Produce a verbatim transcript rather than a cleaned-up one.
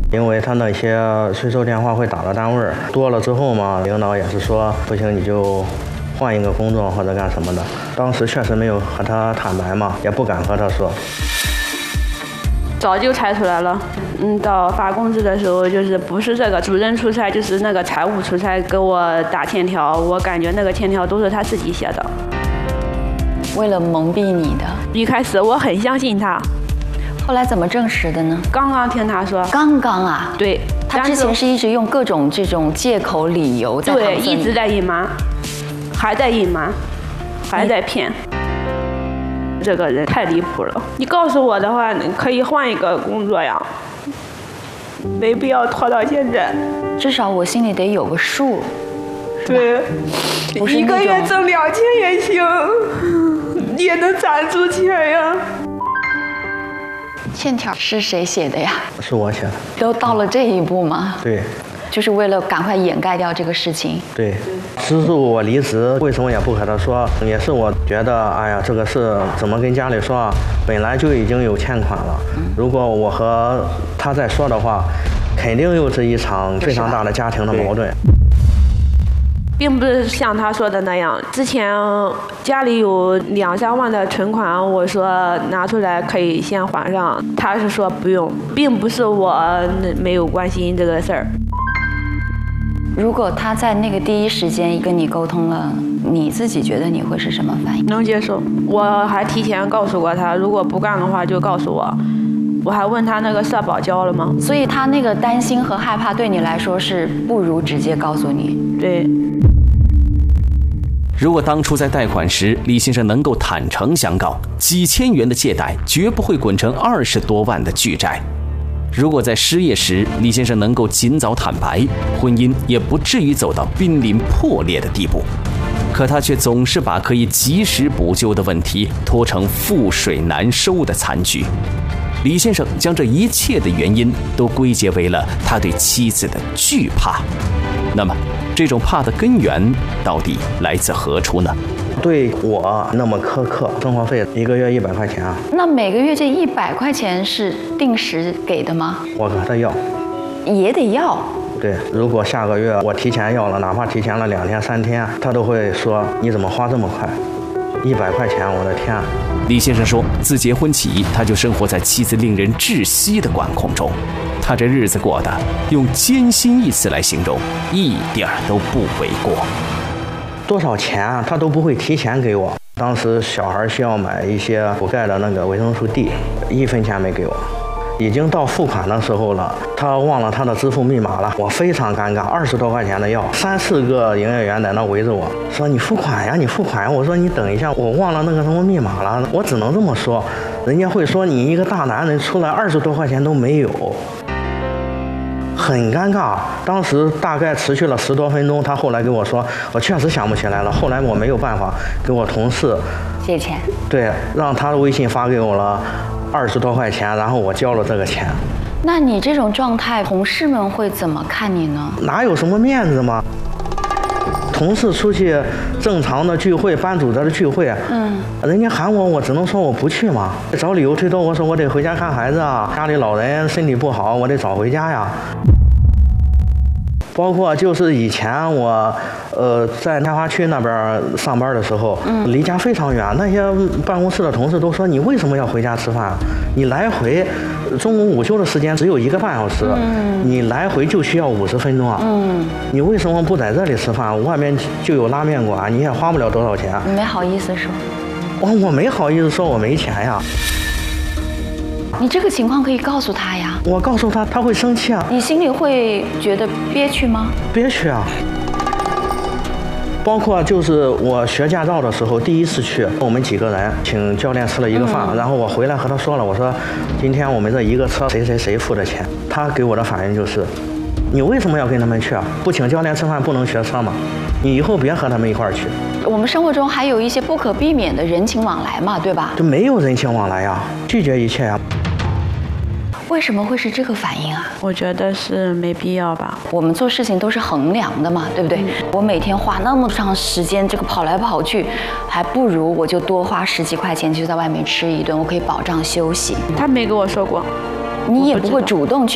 因为他那些催收电话会打到单位多了之后嘛，领导也是说不行你就换一个工作或者干什么的。当时确实没有和他坦白嘛，也不敢和他说。 早就猜出来了，嗯，到发工资的时候，就是不是这个主任出差，就是那个财务出差给我打欠条，我感觉那个欠条都是他自己写的， 为了蒙蔽你的。 一开始我很相信他， 后来怎么证实的呢？ 刚刚听他说， 刚刚啊， 对， 他之前是一直用各种这种借口理由在对，一直在隐瞒，还在隐瞒，还在骗。这个人太离谱了！你告诉我的话，你可以换一个工作呀，没必要拖到现在。 至少我心里得有个数。 对，一个月挣两千也行，也能攒出钱呀。 欠条是谁写的呀？ 是我写的。 都到了这一步吗？ 对。 就是为了赶快掩盖掉这个事情。 对，之后我离职，为什么也不和他说？也是我觉得，哎呀，这个事怎么跟家里说啊？本来就已经有欠款了，如果我和他再说的话，肯定又是一场非常大的家庭的矛盾。 并不是像他说的那样，之前家里有两三万的存款，我说拿出来可以先还上，他是说不用，并不是我没有关心这个事儿。 如果他在那个第一时间跟你沟通了，你自己觉得你会是什么反应？ 能接受。我还提前告诉过他，如果不干的话就告诉我。我还问他那个社保交了吗？ 所以他那个担心和害怕对你来说是不如直接告诉你。 对。 如果当初在贷款时，李先生能够坦诚相告，几千元的借贷绝不会滚成二十多万的巨债。如果在失业时，李先生能够尽早坦白，婚姻也不至于走到濒临破裂的地步。可他却总是把可以及时补救的问题拖成覆水难收的残局。李先生将这一切的原因都归结为了他对妻子的惧怕。那么，这种怕的根源到底来自何处呢？ 对我那么苛刻，生活费一个月一百块钱啊。 那每个月这一百块钱是定时给的吗？ 我和他要， 也得要。 对，如果下个月我提前要了，哪怕提前了两天三天，他都会说你怎么花这么快？一百块钱，我的天！ 李先生说，自结婚起，他就生活在妻子令人窒息的管控中。他这日子过得，用艰辛一词来形容，一点都不为过。 多少钱啊，他都不会提前给我。当时小孩需要买一些补钙的那个维生素 D， 一分钱没给我。已经到付款的时候了，他忘了他的支付密码了，我非常尴尬。二十多块钱的药，三四个营业员在那围着我说：“你付款呀，你付款呀！”我说：“你等一下，我忘了那个什么密码了。”我只能这么说，人家会说你一个大男人出来二十多块钱都没有。很尴尬，当时大概持续了十多分钟。他后来跟我说，我确实想不起来了。后来我没有办法，给我同事借钱， 对，让他的微信发给我了二十多块钱，然后我交了这个钱。 那你这种状态，同事们会怎么看你呢？ 哪有什么面子嘛？同事出去正常的聚会，班组织的聚会，嗯，人家喊我，我只能说我不去嘛，找理由推脱。我说我得回家看孩子啊，家里老人身体不好，我得早回家呀。包括就是以前我，呃，在开发区那边上班的时候，嗯，离家非常远，那些办公室的同事都说你为什么要回家吃饭？你来回中午午休的时间只有一个半小时，嗯，你来回就需要五十分钟啊，嗯，你为什么不在这里吃饭？外面就有拉面馆，你也花不了多少钱。 你没好意思说。 我我没好意思说我没钱呀。 你这个情况可以告诉他呀。 我告诉他，他会生气啊。 你心里会觉得憋屈吗？ 憋屈啊。包括就是我学驾照的时候，第一次去，我们几个人请教练吃了一个饭，嗯、然后我回来和他说了，我说今天我们这一个车谁谁谁付的钱。他给我的反应就是，你为什么要跟他们去啊？不请教练吃饭不能学车吗？你以后别和他们一块儿去。 我们生活中还有一些不可避免的人情往来嘛，对吧？ 就没有人情往来呀，拒绝一切呀。 为什么会是这个反应啊？ 我觉得是没必要吧。 我们做事情都是衡量的嘛，对不对？嗯、我每天花那么长时间，这个跑来跑去，还不如我就多花十几块钱就在外面吃一顿，我可以保障休息。 他没跟我说过， 你也不会主动去。